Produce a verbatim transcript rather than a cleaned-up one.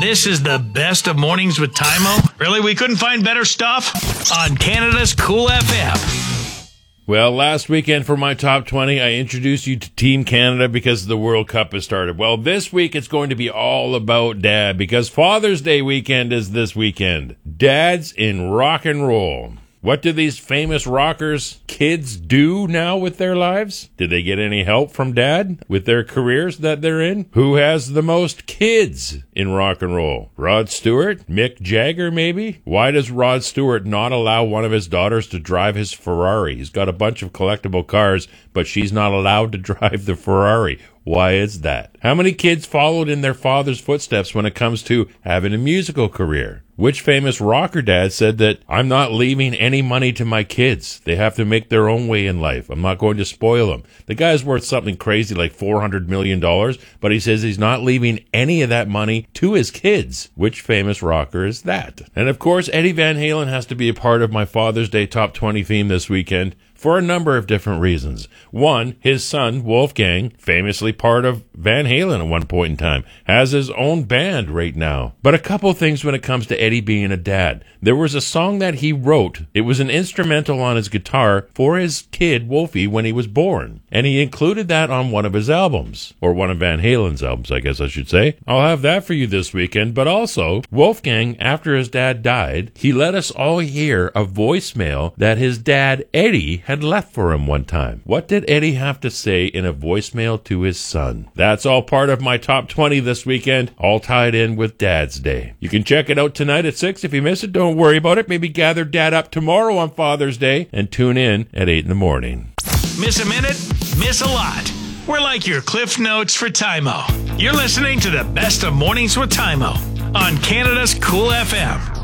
This is the best of Mornings with Tymo. Really, we couldn't find better stuff? On Canada's Cool F M. Well, last weekend for my top twenty, I introduced you to Team Canada because the World Cup has started. Well, this week it's going to be all about Dad because Father's Day weekend is this weekend. Dads in rock and roll. What do these famous rockers' kids do now with their lives? Did they get any help from Dad with their careers that they're in? Who has the most kids in rock and roll? Rod Stewart? Mick Jagger, maybe? Why does Rod Stewart not allow one of his daughters to drive his Ferrari? He's got a bunch of collectible cars, but she's not allowed to drive the Ferrari. Why is that? How many kids followed in their father's footsteps when it comes to having a musical career? Which famous rocker dad said that I'm not leaving any money to my kids? They have to make their own way in life. I'm not going to spoil them. The guy's worth something crazy like four hundred million dollars, but he says he's not leaving any of that money to his kids. Which famous rocker is that? And of course, Eddie Van Halen has to be a part of my Father's Day Top twenty theme this weekend. For a number of different reasons. One, his son, Wolfgang, famously part of Van Halen at one point in time, has his own band right now. But a couple things when it comes to Eddie being a dad. There was a song that he wrote. It was an instrumental on his guitar for his kid, Wolfie, when he was born. And he included that on one of his albums. Or one of Van Halen's albums, I guess I should say. I'll have that for you this weekend. But also, Wolfgang, after his dad died, he let us all hear a voicemail that his dad, Eddie, had left for him one time. What did Eddie have to say in a voicemail to his son? That's all part of my top twenty this weekend, all tied in with Dad's Day. You can check it out tonight at six. If you miss it, don't worry about it. Maybe gather Dad up tomorrow on Father's Day and tune in at eight in the morning. Miss a minute? Miss a lot. We're like your Cliff Notes for Tymo. You're listening to the best of Mornings with Tymo on Canada's Cool F M.